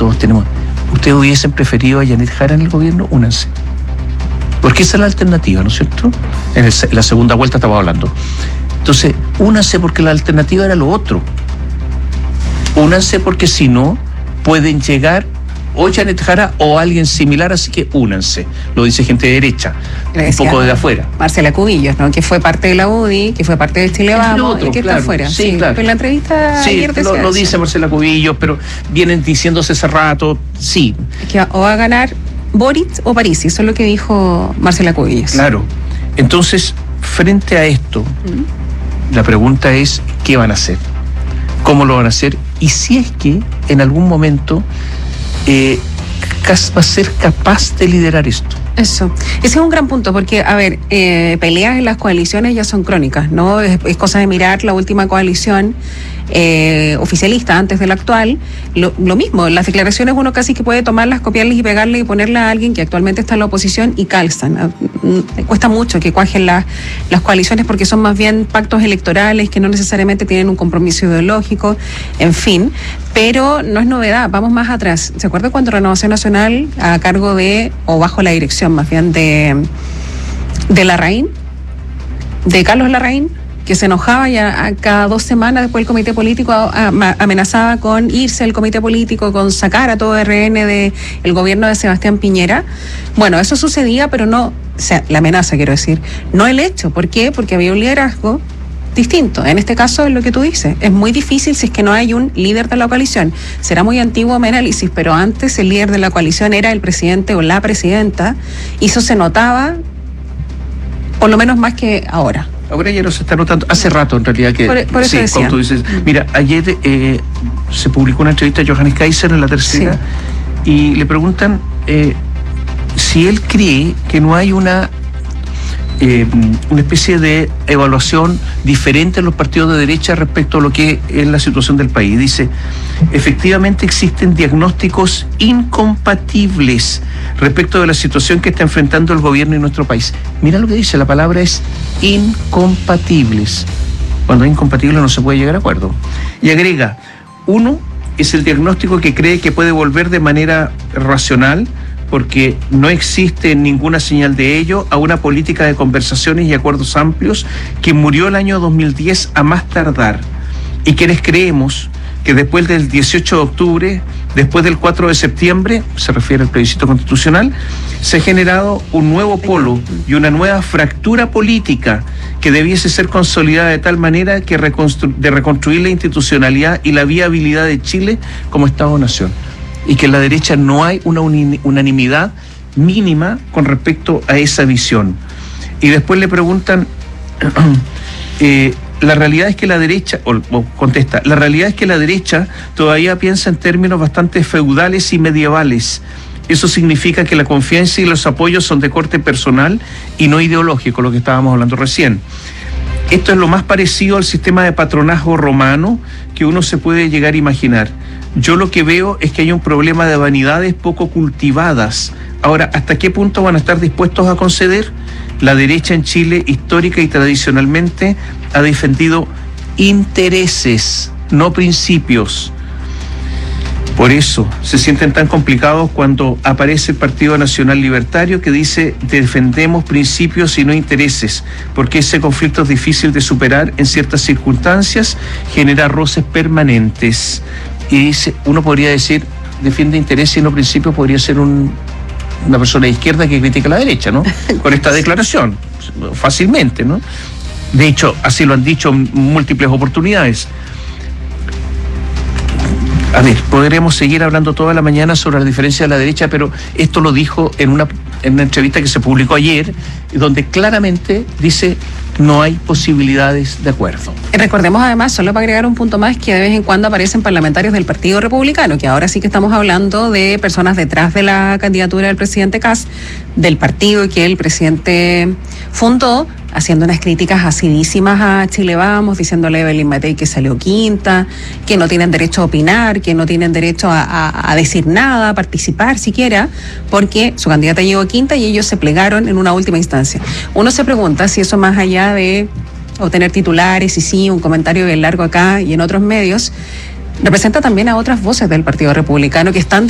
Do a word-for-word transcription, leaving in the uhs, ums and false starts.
todos tenemos. ¿Ustedes hubiesen preferido a Janet Jara en el gobierno? Únanse. Porque esa es la alternativa, ¿no es cierto? En, el, en la segunda vuelta estaba hablando. Entonces, únanse porque la alternativa era lo otro. Únanse porque si no, pueden llegar o Janet Jara o alguien similar, así que únanse. Lo dice gente de derecha, un poco de afuera. Marcela Cubillos, ¿no? Que fue parte de la U D I, que fue parte del Chile Vamos, otro, y que claro, está afuera. Sí, sí, claro. En la entrevista sí, ayer decía lo, lo dice Marcela Cubillos, pero vienen diciéndose hace rato, sí. Que o va a ganar Boric o Parisi, eso es lo que dijo Marcela Cubillos. Claro. Entonces, frente a esto, ¿Mm? la pregunta es, ¿qué van a hacer? ¿Cómo lo van a hacer? Y si es que en algún momento eh, va a ser capaz de liderar esto. Eso, ese es un gran punto, porque, a ver, eh, peleas en las coaliciones ya son crónicas, ¿no? Es, es cosa de mirar la última coalición eh, oficialista antes de la actual. Lo, lo mismo, las declaraciones uno casi que puede tomarlas, copiarlas y pegarle y ponerlas a alguien que actualmente está en la oposición y calzan. Cuesta mucho que cuajen las, las coaliciones porque son más bien pactos electorales que no necesariamente tienen un compromiso ideológico, en fin. Pero no es novedad, vamos más atrás. ¿Se acuerda cuando Renovación Nacional, a cargo de, o bajo la dirección más bien de, de Larraín, de Carlos Larraín, que se enojaba y a, a cada dos semanas después el comité político a, a, amenazaba con irse al comité político, con sacar a todo R N de el gobierno de Sebastián Piñera? Bueno, eso sucedía, pero no, o sea, la amenaza quiero decir, no el hecho. ¿Por qué? Porque había un liderazgo distinto. En este caso es lo que tú dices, es muy difícil si es que no hay un líder de la coalición. Será muy antiguo mi análisis, pero antes el líder de la coalición era el presidente o la presidenta, y eso se notaba por lo menos más que ahora. Ahora ya no se está notando, hace rato en realidad que... Por, por eso sí, decía. como tú dices. Mira, ayer eh, se publicó una entrevista a Johannes Kaiser en La Tercera, sí. y le preguntan eh, si él cree que no hay una Eh, una especie de evaluación diferente en los partidos de derecha respecto a lo que es la situación del país. Dice, efectivamente existen diagnósticos incompatibles respecto de la situación que está enfrentando el gobierno y nuestro país. Mira lo que dice, la palabra es incompatibles. Cuando es incompatible no se puede llegar a acuerdo. Y agrega, uno es el diagnóstico que cree que puede volver de manera racional, porque no existe ninguna señal de ello, a una política de conversaciones y acuerdos amplios que murió el año dos mil diez a más tardar. Y quienes creemos que después del dieciocho de octubre, después del cuatro de septiembre, se refiere al plebiscito constitucional, se ha generado un nuevo polo y una nueva fractura política que debiese ser consolidada de tal manera que reconstru- de reconstruir la institucionalidad y la viabilidad de Chile como Estado-nación. Y que en la derecha no hay una unanimidad mínima con respecto a esa visión. Y después le preguntan, eh, la realidad es que la derecha, o, o contesta, la realidad es que la derecha todavía piensa en términos bastante feudales y medievales. Eso significa que la confianza y los apoyos son de corte personal y no ideológico, lo que estábamos hablando recién. Esto es lo más parecido al sistema de patronazgo romano que uno se puede llegar a imaginar. Yo lo que veo es que hay un problema de vanidades poco cultivadas. Ahora, ¿hasta qué punto van a estar dispuestos a conceder? La derecha en Chile, histórica y tradicionalmente, ha defendido intereses, no principios. Por eso se sienten tan complicados cuando aparece el Partido Nacional Libertario que dice defendemos principios y no intereses, porque ese conflicto es difícil de superar en ciertas circunstancias, genera roces permanentes. Y dice, uno podría decir, defiende intereses y no principios, podría ser un, una persona de izquierda que critica a la derecha, ¿no? Con esta declaración, fácilmente, ¿no? De hecho, así lo han dicho en múltiples oportunidades. A ver, podremos seguir hablando toda la mañana sobre la diferencia de la derecha, pero esto lo dijo en una, en una entrevista que se publicó ayer, donde claramente dice no hay posibilidades de acuerdo. Recordemos además, solo para agregar un punto más, que de vez en cuando aparecen parlamentarios del Partido Republicano, que ahora sí que estamos hablando de personas detrás de la candidatura del presidente Kast, del partido que el presidente fundó, haciendo unas críticas acidísimas a Chile Vamos, diciéndole a Evelyn Matei que salió quinta, que no tienen derecho a opinar, que no tienen derecho a, a, a decir nada, a participar siquiera, porque su candidata llegó quinta y ellos se plegaron en una última instancia. Uno se pregunta si eso, más allá de obtener titulares y sí, un comentario bien largo acá y en otros medios, representa también a otras voces del Partido Republicano que están